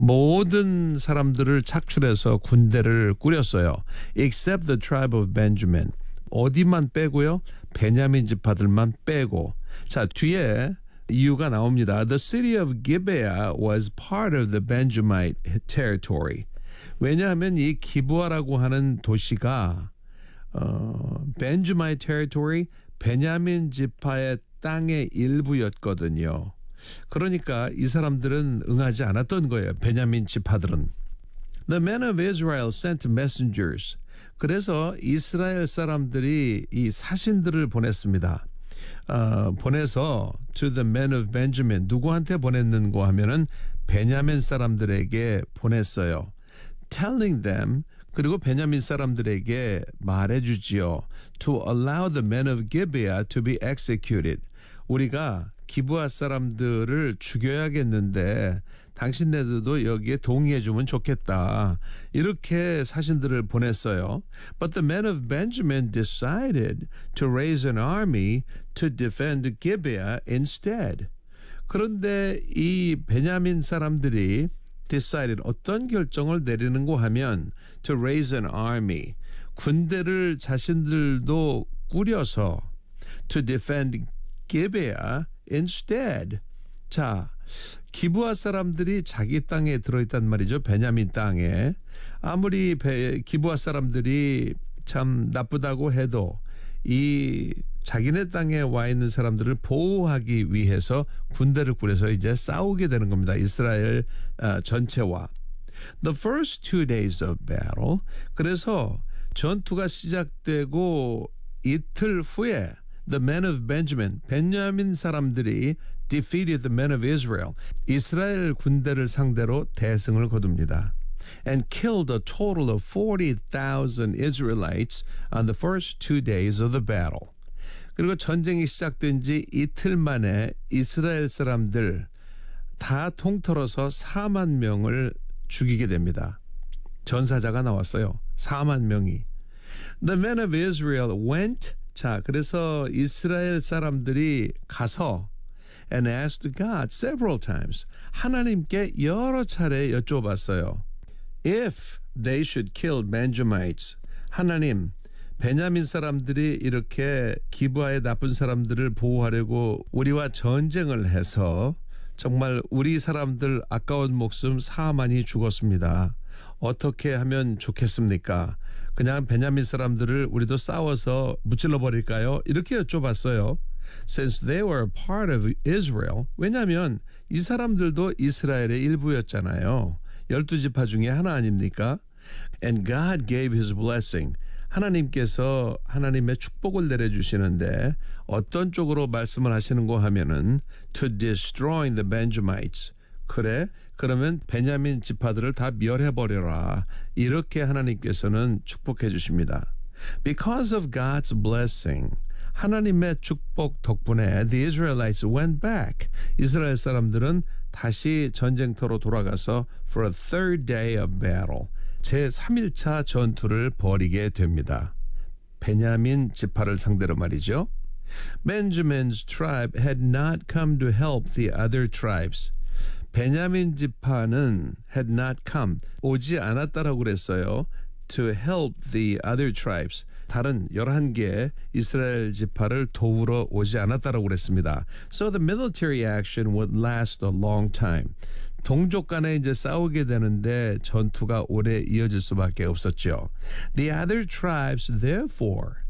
모든 사람들을 착출해서 군대를 꾸렸어요. Except the tribe of Benjamin. 어디만 빼고요? 베냐민 지파들만 빼고. 자, 뒤에 이유가 나옵니다. The city of Gibeah was part of the Benjamite territory. 왜냐하면 이 기브아라고 하는 도시가 Benjamite territory, 베냐민 지파의 땅의 일부였거든요. 그러니까 이 사람들은 응하지 않았던 거예요. 베냐민 지파들은. The men of Israel sent messengers. 그래서 이스라엘 사람들이 이 사신들을 보냈습니다. 보내서 to the men of Benjamin. 누구한테 보냈는고 하면은 베냐민 사람들에게 보냈어요. Telling them, 그리고 베냐민 사람들에게 말해주지요. To allow the men of Gibeah to be executed. 우리가 기브아 사람들을 죽여야겠는데 당신네들도 여기에 동의해주면 좋겠다. 이렇게 사신들을 보냈어요. But the men of Benjamin decided to raise an army to defend Gibeah instead. 그런데 이 베냐민 사람들이 decided 어떤 결정을 내리는고 하면 to raise an army. 군대를 자신들도 꾸려서 to defend Gibeah instead. 자, 기브아 사람들이 자기 땅에 들어있단 말이죠. 베냐민 땅에. 아무리 기브아 사람들이 참 나쁘다고 해도 이 자기네 땅에 와 있는 사람들을 보호하기 위해서 군대를 꾸려서 이제 싸우게 되는 겁니다. 이스라엘 전체와. The first 2 days of battle. 그래서 전투가 시작되고 이틀 후에 The men of Benjamin, 베냐민 사람들이 defeated the men of Israel. 이스라엘 군대를 상대로 대승을 거둡니다. And killed a total of 40,000 Israelites on the first 2 days of the battle. 그리고 전쟁이 시작된 지 이틀 만에 이스라엘 사람들 다 통틀어서 4만 명을 죽이게 됩니다. 전사자가 나왔어요. 4만 명이. The men of Israel went. 자, 그래서 이스라엘 사람들이 가서 and asked God several times. 하나님께 여러 차례 여쭤봤어요. If they should kill Benjamites. 하나님, 베냐민 사람들이 이렇게 기브아의 나쁜 사람들을 보호하려고 우리와 전쟁을 해서 정말 우리 사람들 아까운 목숨 4만이 죽었습니다. 어떻게 하면 좋겠습니까? 그냥 베냐민 사람들을 우리도 싸워서 무찔러 버릴까요? 이렇게 여쭤봤어요. Since they were part of Israel. 왜냐하면 이 사람들도 이스라엘의 일부였잖아요. 12지파 중에 하나 아닙니까? And God gave his blessing. 하나님께서 하나님의 축복을 내려주시는데 어떤 쪽으로 말씀을 하시는고 하면은 to destroy the Benjamites. 그래? 그러면 베냐민 지파들을 다 멸해버려라. 이렇게 하나님께서는 축복해 주십니다. Because of God's blessing, 하나님의 축복 덕분에 the Israelites went back. 이스라엘 사람들은 다시 전쟁터로 돌아가서 for a third day of battle. 제3일차 전투를 벌이게 됩니다. 베냐민 지파를 상대로 말이죠. Benjamin's tribe had not come to help the other tribes. 베냐민 지파는 had not come, 오지 않았다라고 그랬어요. To help the other tribes. 다른 11개 이스라엘 지파를 도우러 오지 않았다라고 그랬습니다. So the military action would last a long time. 동족 간에 이제 싸우게 되는데 전투가 오래 이어질 수밖에 없었죠. The other tribes, therefore.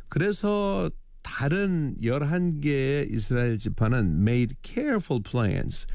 그래서 다른 11개의 이스라엘 지파는 made careful plans.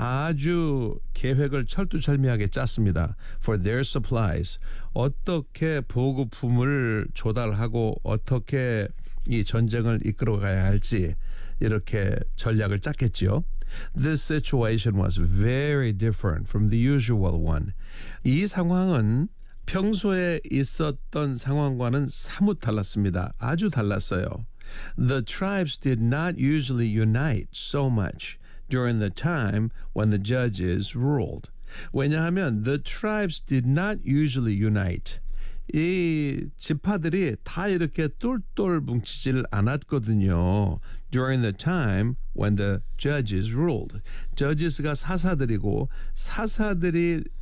아주 계획을 철두철미하게 짰습니다. For their supplies. 어떻게 보급품을 조달하고 어떻게 이 전쟁을 이끌어가야 할지 이렇게 전략을 짰겠지요. This situation was very different from the usual one. 이 상황은 평소에 있었던 상황과는 사뭇 달랐습니다. 아주 달랐어요. The tribes did not usually unite so much during the time when the judges ruled. 왜냐하면 the tribes did not usually unite. 이 지파들이 다 이렇게 똘똘 뭉치질 않았거든요. During the time when the judges ruled. judges가 사사들이고 사사들이